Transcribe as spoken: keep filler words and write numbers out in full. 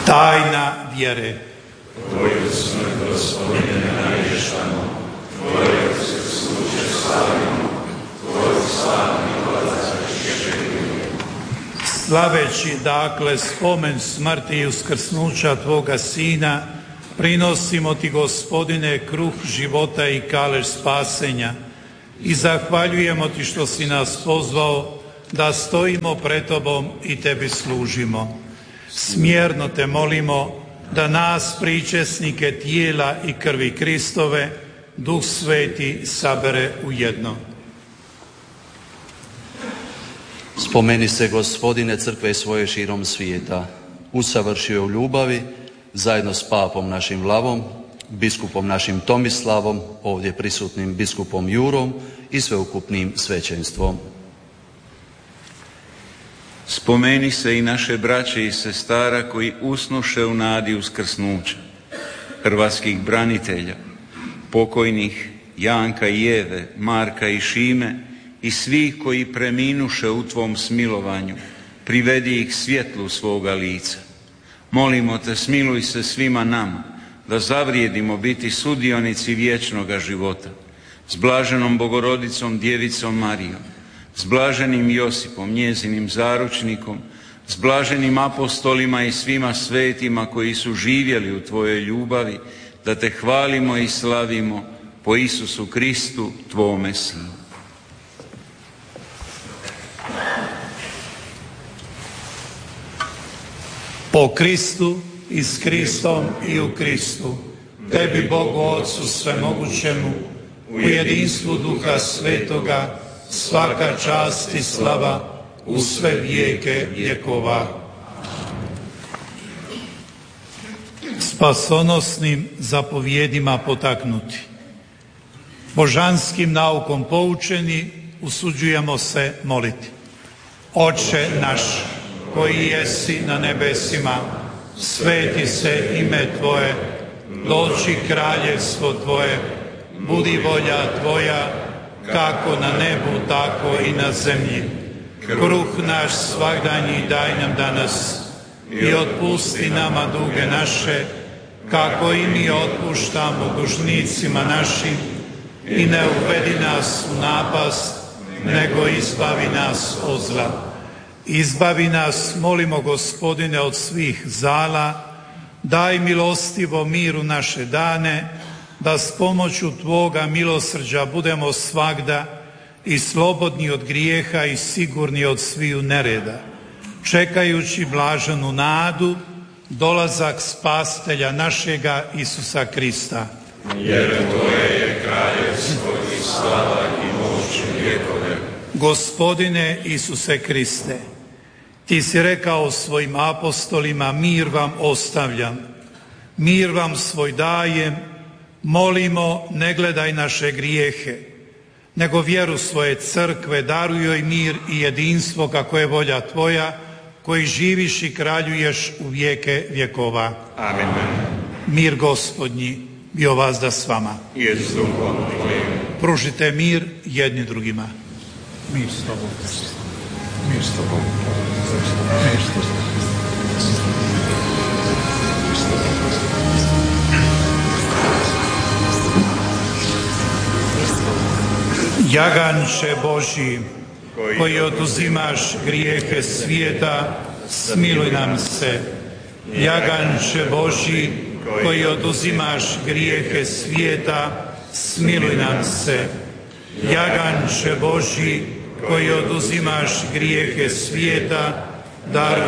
Tajna vjere. Tvoju smrt, Gospodine, navještamo, Tvoje uskrsnuće slavimo, Tvoju slavni dolazak iščekujemo. Slaveći dakle spomen smrti i uskrsnuća Tvoga Sina, prinosimo Ti, Gospodine, kruh života i kalež spasenja i zahvaljujemo Ti što si nas pozvao da stojimo pred Tobom i Tebi služimo. Smjerno Te molimo da nas, pričesnike tijela i krvi Kristove, Duh Sveti sabere u jedno. Spomeni se, Gospodine, crkve svoje širom svijeta. Usavršio u ljubavi, zajedno s papom našim Vlavom, biskupom našim Tomislavom, ovdje prisutnim biskupom Jurom i sveukupnim svećenstvom. Spomeni se i naše braće i sestara koji usnuše u nadi uskrsnuća, hrvatskih branitelja, pokojnih Janka i Eve, Marka i Šime i svih koji preminuše u Tvom smilovanju, privedi ih svjetlu svoga lica. Molimo Te, smiluj se svima nama, da zavrijedimo biti sudionici vječnoga života, s blaženom Bogorodicom Djevicom Marijom, s blaženim Josipom, njezinim zaručnikom, s blaženim apostolima i svima svetima koji su živjeli u Tvojoj ljubavi, da Te hvalimo i slavimo po Isusu Kristu, Tvome Sinu. Po Kristu i s Kristom i u Kristu, Tebi, Bogu Otcu svemogućemu, u jedinstvu Duha Svetoga, svaka čast i slava u sve vijeke vjekova. Spasonosnim zapovjedima potaknuti, božanskim naukom poučeni, usuđujemo se moliti. Oče naš, koji jesi na nebesima, sveti se ime Tvoje, dođi kraljevstvo Tvoje, budi volja Tvoja, kako na nebu, tako i na zemlji. Kruh naš svagdanji daj nam danas i otpusti nama duge naše, kako i mi otpuštamo dužnicima našim, i ne uvedi nas u napast, nego izbavi nas od zla. Izbavi nas, molimo, Gospodine, od svih zala, daj milostivo miru naše dane, da s pomoću Tvoga milosrđa budemo svagda i slobodni od grijeha i sigurni od sviju nereda, čekajući blaženu nadu, dolazak Spasitelja našega Isusa Krista. Jer Tvoje je kraljevstvo i slava i moć vjekove. Gospodine Isuse Kriste, Ti si rekao svojim apostolima, mir vam ostavljam, mir vam svoj dajem, molimo, ne gledaj naše grijehe, nego vjeru svoje crkve, daruj joj mir i jedinstvo kako je volja Tvoja, koji živiš i kraljuješ u vijeke vjekova. Amen. Mir Gospodnji bio vazda s vama. I s duhom Tvojim. Pružite mir jedni drugima. Mir s Tobom. Mir s Tobom. Mir s Tobom. Jaganče Božji, koji oduzimaš grijehe svijeta, smiluj nam se. Jaganče Božji, koji oduzimaš grijehe svijeta, smiluj nam se. Jaganče Božji, koji oduzimaš grijehe svijeta, daruj